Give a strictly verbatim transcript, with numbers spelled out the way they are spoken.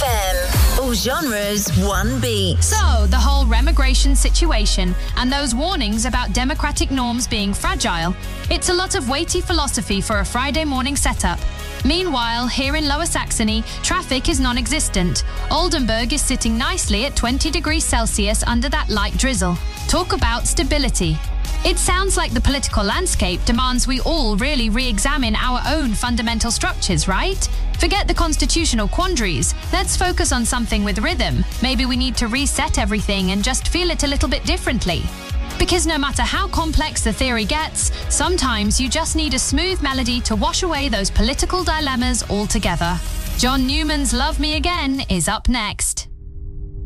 M. All genres, one beat. So, the whole remigration situation and those warnings about democratic norms being fragile, it's a lot of weighty philosophy for a Friday morning setup. Meanwhile, here in Lower Saxony, traffic is non-existent. Oldenburg is sitting nicely at twenty degrees Celsius under that light drizzle. Talk about stability. It sounds like the political landscape demands we all really re-examine our own fundamental structures, right? Forget the constitutional quandaries. Let's focus on something with rhythm. Maybe we need to reset everything and just feel it a little bit differently. Because no matter how complex the theory gets, sometimes you just need a smooth melody to wash away those political dilemmas altogether. John Newman's Love Me Again is up next.